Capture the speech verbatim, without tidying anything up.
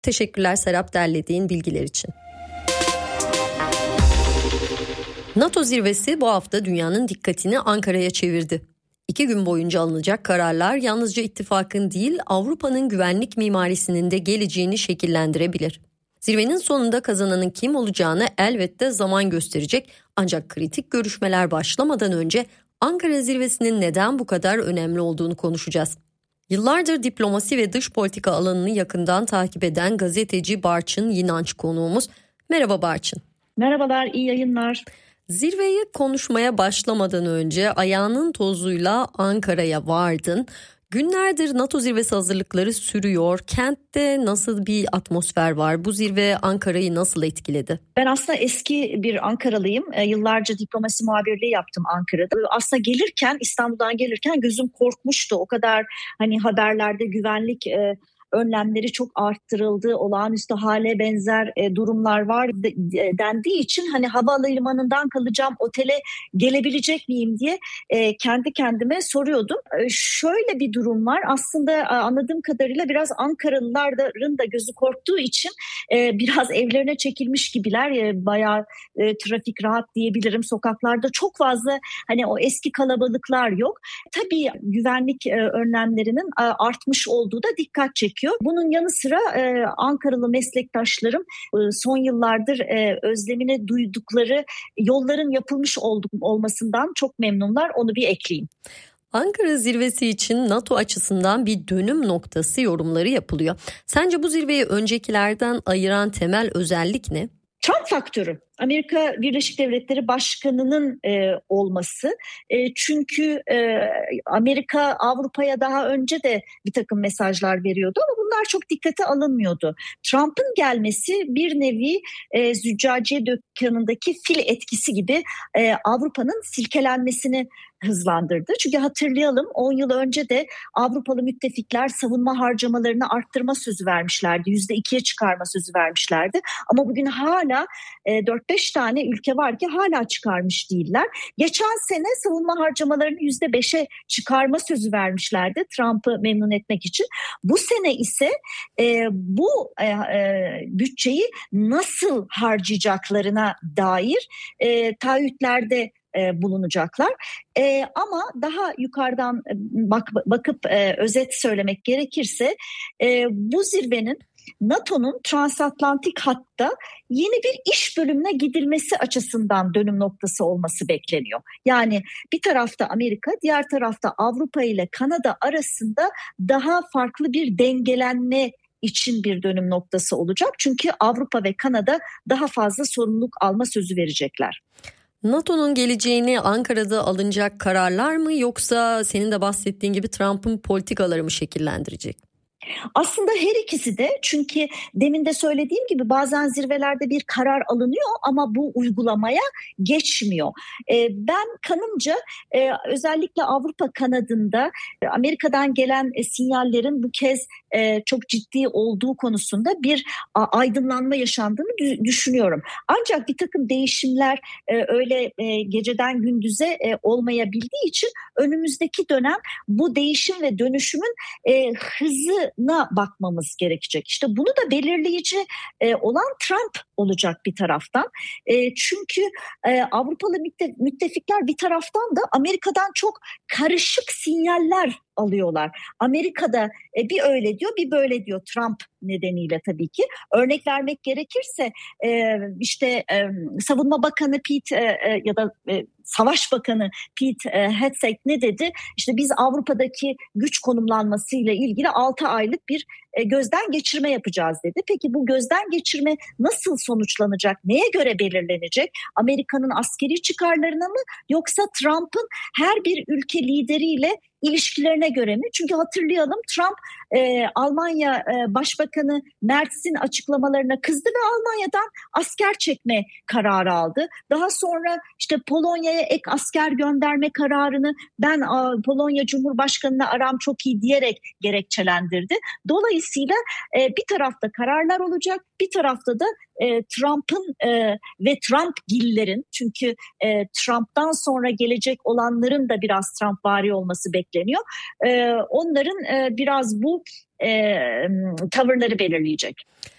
Teşekkürler Serap, derlediğin bilgiler için. NATO zirvesi bu hafta dünyanın dikkatini Ankara'ya çevirdi. İki gün boyunca alınacak kararlar yalnızca ittifakın değil, Avrupa'nın güvenlik mimarisinin de geleceğini şekillendirebilir. Zirvenin sonunda kazananın kim olacağını elbette zaman gösterecek. Ancak kritik görüşmeler başlamadan önce Ankara zirvesinin neden bu kadar önemli olduğunu konuşacağız. Yıllardır diplomasi ve dış politika alanını yakından takip eden gazeteci Barçın Yinanç konuğumuz. Merhaba Barçın. Merhabalar, iyi yayınlar. Zirveyi konuşmaya başlamadan önce ayağının tozuyla Ankara'ya vardın. Günlerdir NATO zirvesi hazırlıkları sürüyor. Kentte nasıl bir atmosfer var? Bu zirve Ankara'yı nasıl etkiledi? Ben aslında eski bir Ankaralıyım. E, yıllarca diplomasi muhabirliği yaptım Ankara'da. Aslında gelirken, İstanbul'dan gelirken gözüm korkmuştu. O kadar hani haberlerde güvenlik e, önlemleri çok arttırıldı, olağanüstü hale benzer e, durumlar var de, de, dendiği için hani havalimanından kalacağım otele gelebilecek miyim diye e, kendi kendime soruyordum. E, şöyle bir durum var, aslında e, anladığım kadarıyla biraz Ankaralıların da gözü korktuğu için e, biraz evlerine çekilmiş gibiler. E, bayağı e, trafik rahat diyebilirim, sokaklarda çok fazla hani o eski kalabalıklar yok. Tabii güvenlik e, önlemlerinin e, artmış olduğu da dikkat çekiyor. Bunun yanı sıra e, Ankaralı meslektaşlarım e, son yıllardır e, özlemini duydukları yolların yapılmış ol, olmasından çok memnunlar. Onu bir ekleyeyim. Ankara zirvesi için NATO açısından bir dönüm noktası yorumları yapılıyor. Sence bu zirveyi öncekilerden ayıran temel özellik ne? Trump faktörü. Amerika Birleşik Devletleri Başkanı'nın e, olması. E, çünkü e, Amerika Avrupa'ya daha önce de bir takım mesajlar veriyordu ama bunlar çok dikkate alınmıyordu. Trump'ın gelmesi bir nevi e, züccaciye dükkanındaki fil etkisi gibi e, Avrupa'nın silkelenmesini hızlandırdı. Çünkü hatırlayalım, on yıl önce de Avrupalı müttefikler savunma harcamalarını arttırma sözü vermişlerdi. yüzde ikiye çıkarma sözü vermişlerdi. Ama bugün hala e, dört beş tane ülke var ki hala çıkarmış değiller. Geçen sene savunma harcamalarını yüzde beşe çıkarma sözü vermişlerdi Trump'ı memnun etmek için. Bu sene ise e, bu e, e, bütçeyi nasıl harcayacaklarına dair e, taahhütlerde E, bulunacaklar. E, ama daha yukarıdan bak, bakıp e, özet söylemek gerekirse e, bu zirvenin NATO'nun transatlantik hatta yeni bir iş bölümüne gidilmesi açısından dönüm noktası olması bekleniyor. Yani bir tarafta Amerika, diğer tarafta Avrupa ile Kanada arasında daha farklı bir dengelenme için bir dönüm noktası olacak. Çünkü Avrupa ve Kanada daha fazla sorumluluk alma sözü verecekler. NATO'nun geleceğini Ankara'da alınacak kararlar mı, yoksa senin de bahsettiğin gibi Trump'ın politikaları mı şekillendirecek? Aslında her ikisi de, çünkü demin de söylediğim gibi bazen zirvelerde bir karar alınıyor ama bu uygulamaya geçmiyor. Ee, ben kanımca e, özellikle Avrupa kanadında e, Amerika'dan gelen e, sinyallerin bu kez e, çok ciddi olduğu konusunda bir a, aydınlanma yaşandığını d- düşünüyorum. Ancak bir takım değişimler e, öyle e, geceden gündüze e, olmayabildiği için önümüzdeki dönem bu değişim ve dönüşümün e, hızı na bakmamız gerekecek. İşte bunu da belirleyici e, olan Trump olacak bir taraftan. E, çünkü e, Avrupalı mütte- müttefikler bir taraftan da Amerika'dan çok karışık sinyaller alıyorlar. Amerika'da e, bir öyle diyor, bir böyle diyor Trump nedeniyle tabii ki. Örnek vermek gerekirse e, işte e, Savunma Bakanı Pete e, e, ya da e, Savaş Bakanı Pete e, Hegseth ne dedi? İşte biz Avrupa'daki güç konumlanması ile ilgili altı aylık bir e, gözden geçirme yapacağız dedi. Peki bu gözden geçirme nasıl sonuçlanacak? Neye göre belirlenecek? Amerika'nın askeri çıkarlarına mı, yoksa Trump'ın her bir ülke lideriyle ilişkilerine göre mi? Çünkü hatırlayalım, Trump e, Almanya e, Başbakanı Merz'in açıklamalarına kızdı ve Almanya'dan asker çekme kararı aldı. Daha sonra işte Polonya'ya ek asker gönderme kararını ben a, Polonya Cumhurbaşkanı'na aram çok iyi diyerek gerekçelendirdi. Dolayısıyla e, bir tarafta kararlar olacak, bir tarafta da e, Trump'ın e, ve Trumpgillerin, çünkü e, Trump'tan sonra gelecek olanların da biraz Trumpvari olması bekleniyor. E, onların e, biraz bu e, tavırları belirleyecek.